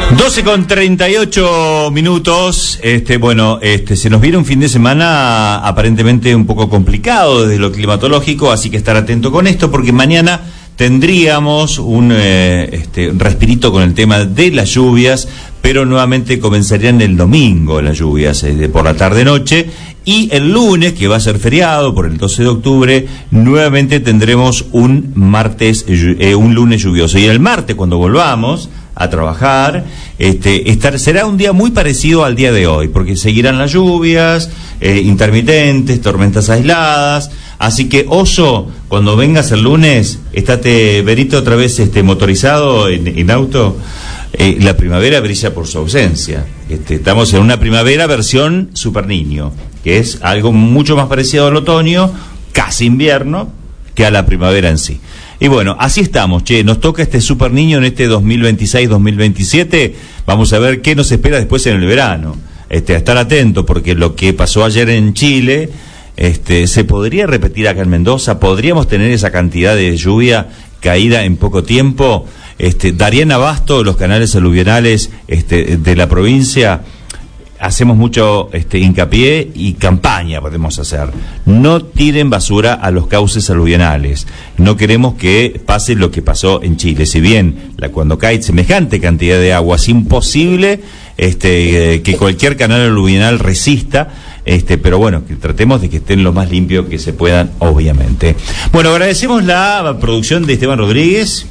12:38. Se nos viene un fin de semana aparentemente un poco complicado desde lo climatológico, así que estar atento con esto, porque mañana tendríamos un respirito con el tema de las lluvias, pero nuevamente comenzarían el domingo las lluvias, por la tarde-noche, y el lunes, que va a ser feriado por el 12 de octubre, nuevamente tendremos un lunes lluvioso. Y el martes, cuando volvamos a trabajar, será un día muy parecido al día de hoy, porque seguirán las lluvias intermitentes, tormentas aisladas. Así que, Oso, cuando vengas el lunes, estate, Berito, otra vez motorizado en auto. La primavera brilla por su ausencia. Estamos en una primavera versión super niño, que es algo mucho más parecido al otoño, casi invierno, que a la primavera en sí. Y bueno, así estamos, nos toca este super niño en este 2026-2027. Vamos a ver qué nos espera después en el verano. A estar atento, porque lo que pasó ayer en Chile, se podría repetir acá en Mendoza. Podríamos tener esa cantidad de lluvia caída en poco tiempo. Darían abasto los canales aluvionales de la provincia. Hacemos mucho hincapié y campaña podemos hacer. No tiren basura a los cauces aluvionales. No queremos que pase lo que pasó en Chile. Si bien cuando cae semejante cantidad de agua es imposible que cualquier canal aluvional resista, pero bueno, que tratemos de que estén lo más limpio que se puedan, obviamente. Bueno, agradecemos la producción de Esteban Rodríguez,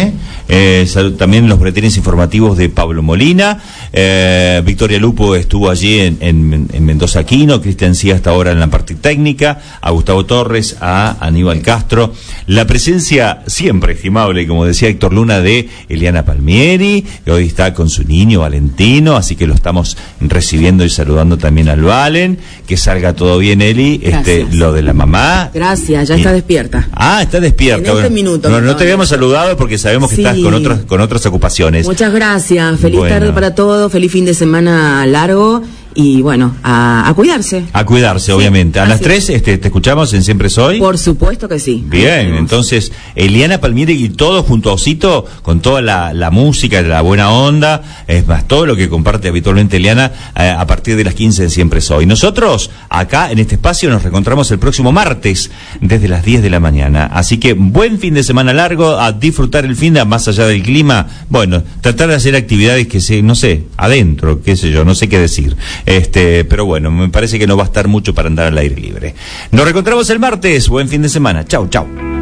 también los boletines informativos de Pablo Molina. Victoria Lupo estuvo allí en Mendoza Aquino, Cristian Cía hasta ahora en la parte técnica, a Gustavo Torres, a Aníbal Castro, la presencia siempre estimable, como decía Héctor Luna, de Eliana Palmieri, que hoy está con su niño Valentino, así que lo estamos recibiendo y saludando también al Valen. Que salga todo bien, Eli. Lo de la mamá. Gracias, ya está despierta. Ah, está despierta. En este minuto. No te habíamos saludado porque sabemos que estás con otras ocupaciones. Muchas gracias. Feliz tarde para todos. Feliz fin de semana largo. Y bueno, a cuidarse. A cuidarse, obviamente. A las 3 te escuchamos en Siempre Soy. Por supuesto que sí. Bien, entonces, Eliana Palmieri y todo junto a Osito, con toda la música, la buena onda, es más, todo lo que comparte habitualmente Eliana a partir de las 15 en Siempre Soy. Nosotros, acá en este espacio, nos reencontramos el próximo martes, desde las 10 de la mañana. Así que, buen fin de semana largo, a disfrutar el fin de, más allá del clima. Bueno, tratar de hacer actividades que no sé, adentro, qué sé yo, no sé qué decir. Pero bueno, me parece que no va a estar mucho para andar al aire libre. Nos reencontramos el martes. Buen fin de semana. Chau, chau.